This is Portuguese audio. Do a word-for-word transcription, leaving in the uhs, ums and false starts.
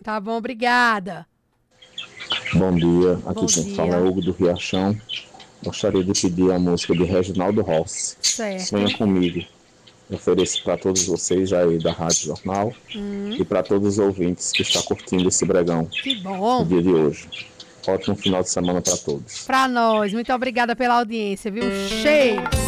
Tá bom, obrigada. Bom dia, aqui Bom quem fala é dia. Hugo do Riachão. Gostaria de pedir a música de Reginaldo Rossi, Sonha Certo. Comigo. Eu ofereço para todos vocês aí da Rádio Jornal Hum, e para todos os ouvintes que estão curtindo esse bregão que no bom. dia de hoje. Ótimo final de semana para todos. Pra nós. Muito obrigada pela audiência, viu? Um cheiro.